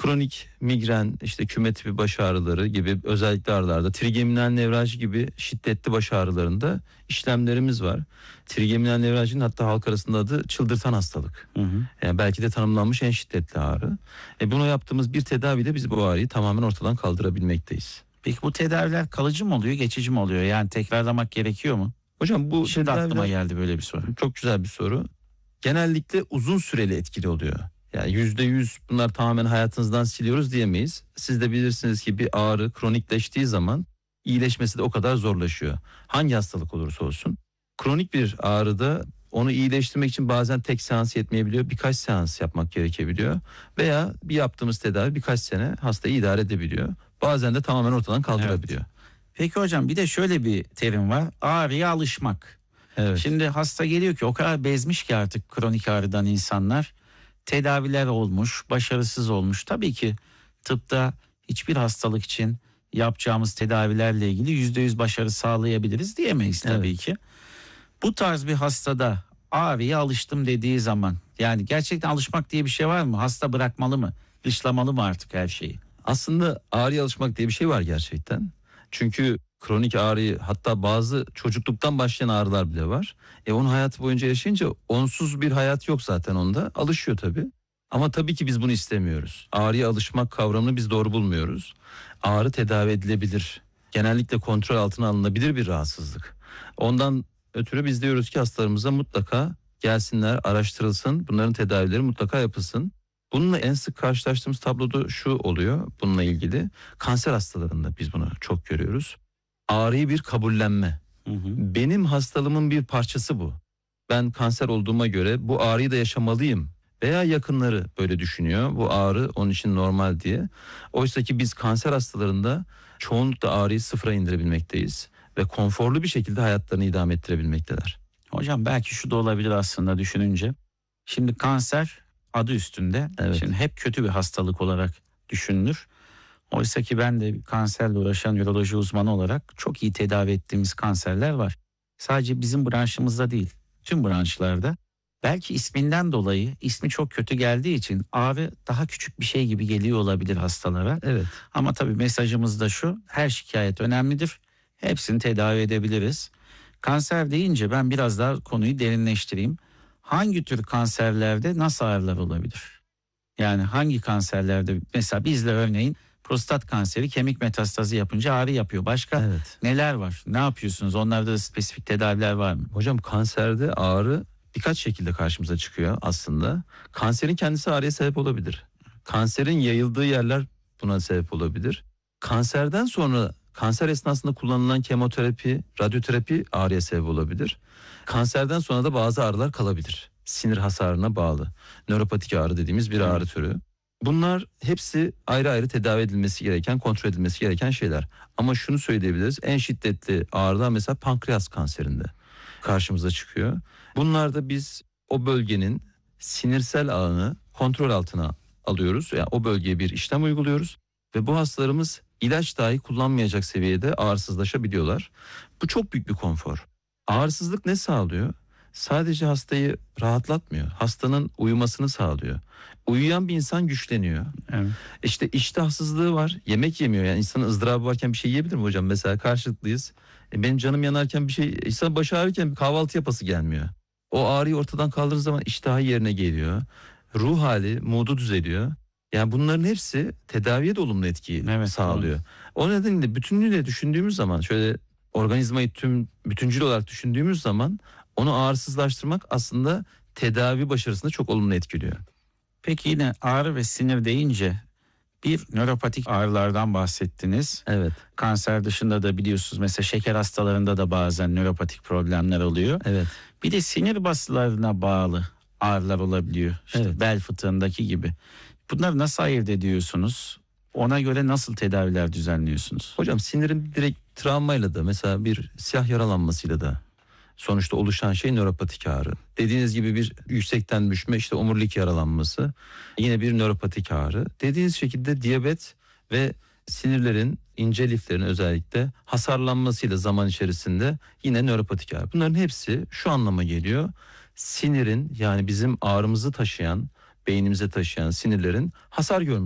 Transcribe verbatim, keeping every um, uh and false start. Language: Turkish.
kronik migren, işte küme tipi baş ağrıları gibi özellikle ağrılarda, trigeminal nevralji gibi şiddetli baş ağrılarında işlemlerimiz var. Trigeminal nevraljinin hatta halk arasında adı çıldırtan hastalık. Hı hı. Yani belki de tanımlanmış en şiddetli ağrı. E buna yaptığımız bir tedaviyle biz bu ağrıyı tamamen ortadan kaldırabilmekteyiz. Peki bu tedaviler kalıcı mı oluyor, geçici mi oluyor? Yani tekrarlamak gerekiyor mu? Hocam bu Şimdi tedaviler, aklıma geldi böyle bir soru. Çok güzel bir soru. Genellikle uzun süreli etkili oluyor. Yani yüzde yüz bunlar tamamen hayatınızdan siliyoruz diyemeyiz. Siz de bilirsiniz ki bir ağrı kronikleştiği zaman iyileşmesi de o kadar zorlaşıyor. Hangi hastalık olursa olsun. Kronik bir ağrıda onu iyileştirmek için bazen tek seans yetmeyebiliyor. Birkaç seans yapmak gerekebiliyor. Veya bir yaptığımız tedavi birkaç sene hastayı idare edebiliyor. Bazen de tamamen ortadan kaldırabiliyor. Evet. Peki hocam, bir de şöyle bir terim var. Ağrıya alışmak. Evet. Şimdi hasta geliyor ki o kadar bezmiş ki artık kronik ağrıdan insanlar. Tedaviler olmuş, başarısız olmuş. Tabii ki tıpta hiçbir hastalık için yapacağımız tedavilerle ilgili yüzde yüz başarı sağlayabiliriz diyemeyiz tabii Evet. ki. Bu tarz bir hastada ağrıya alıştım dediği zaman, yani gerçekten alışmak diye bir şey var mı? Hasta bırakmalı mı? Dışlamalı mı artık her şeyi? Aslında ağrıya alışmak diye bir şey var gerçekten. Çünkü kronik ağrıyı, hatta bazı çocukluktan başlayan ağrılar bile var. E onun hayatı boyunca yaşayınca onsuz bir hayat yok zaten onda. Alışıyor tabii. Ama tabii ki biz bunu istemiyoruz. Ağrıya alışmak kavramını biz doğru bulmuyoruz. Ağrı tedavi edilebilir. Genellikle kontrol altına alınabilir bir rahatsızlık. Ondan ötürü biz diyoruz ki hastalarımıza mutlaka gelsinler, araştırılsın. Bunların tedavileri mutlaka yapılsın. Bununla en sık karşılaştığımız tabloda şu oluyor bununla ilgili. Kanser hastalarında biz bunu çok görüyoruz. Ağrıyı bir kabullenme. Hı hı. Benim hastalığımın bir parçası bu. Ben kanser olduğuma göre bu ağrıyı da yaşamalıyım. Veya yakınları böyle düşünüyor. Bu ağrı onun için normal diye. Oysa ki biz kanser hastalarında çoğunlukla ağrıyı sıfıra indirebilmekteyiz. Ve konforlu bir şekilde hayatlarını idame ettirebilmekteler. Hocam belki şu da olabilir aslında düşününce. Şimdi kanser adı üstünde. Evet. Şimdi hep kötü bir hastalık olarak düşünülür. Oysa ki ben de kanserle uğraşan üroloji uzmanı olarak çok iyi tedavi ettiğimiz kanserler var. Sadece bizim branşımızda değil, tüm branşlarda. Belki isminden dolayı, ismi çok kötü geldiği için ağrı daha küçük bir şey gibi geliyor olabilir hastalara. Evet. Ama tabii mesajımız da şu: her şikayet önemlidir. Hepsini tedavi edebiliriz. Kanser deyince ben biraz daha konuyu derinleştireyim. Hangi tür kanserlerde nasıl ağrılar olabilir? Yani hangi kanserlerde, mesela bizde örneğin prostat kanseri kemik metastazı yapınca ağrı yapıyor. Başka evet. neler var? Ne yapıyorsunuz? Onlarda da spesifik tedaviler var mı? Hocam kanserde ağrı birkaç şekilde karşımıza çıkıyor aslında. Kanserin kendisi ağrıya sebep olabilir. Kanserin yayıldığı yerler buna sebep olabilir. Kanserden sonra kanser esnasında kullanılan kemoterapi, radyoterapi ağrıya sebep olabilir. Kanserden sonra da bazı ağrılar kalabilir. Sinir hasarına bağlı. Nöropatik ağrı dediğimiz bir ağrı türü. Bunlar hepsi ayrı ayrı tedavi edilmesi gereken, kontrol edilmesi gereken şeyler. Ama şunu söyleyebiliriz. En şiddetli ağrılar mesela pankreas kanserinde karşımıza çıkıyor. Bunlarda biz o bölgenin sinirsel ağını kontrol altına alıyoruz. Yani o bölgeye bir işlem uyguluyoruz. Ve bu hastalarımız ilaç dahi kullanmayacak seviyede ağrısızlaşabiliyorlar. Bu çok büyük bir konfor. Ağrısızlık ne sağlıyor? Sadece hastayı rahatlatmıyor. Hastanın uyumasını sağlıyor. Uyuyan bir insan güçleniyor. Evet. İşte iştahsızlığı var. Yemek yemiyor. Yani insanın ızdırabı varken bir şey yiyebilir mi hocam? Mesela karşılıklıyız. E benim canım yanarken bir şey, insan başı ağrırken bir kahvaltı yapası gelmiyor. O ağrıyı ortadan kaldırdığı zaman iştahı yerine geliyor. Ruh hali, modu düzeliyor. Yani bunların hepsi tedaviye de olumlu etki evet, sağlıyor. Evet. O nedenle bütünlüğüyle düşündüğümüz zaman, şöyle organizmayı tüm bütüncül olarak düşündüğümüz zaman onu ağrısızlaştırmak aslında tedavi başarısını çok olumlu etkiliyor. Peki yine ağrı ve sinir deyince bir nöropatik ağrılardan bahsettiniz. Evet. Kanser dışında da biliyorsunuz mesela şeker hastalarında da bazen nöropatik problemler oluyor. Evet. Bir de sinir basılarına bağlı ağrılar olabiliyor. İşte evet. bel fıtığındaki gibi. Bunları nasıl ayırt ediyorsunuz? Ona göre nasıl tedaviler düzenliyorsunuz? Hocam sinirin direkt travmayla da, mesela bir siyah yaralanmasıyla da sonuçta oluşan şey nöropatik ağrı. Dediğiniz gibi bir yüksekten düşme, işte omurilik yaralanması yine bir nöropatik ağrı. Dediğiniz şekilde diyabet ve sinirlerin, ince liflerin özellikle hasarlanmasıyla zaman içerisinde yine nöropatik ağrı. Bunların hepsi şu anlama geliyor: sinirin, yani bizim ağrımızı taşıyan, beynimize taşıyan sinirlerin hasar görmesi.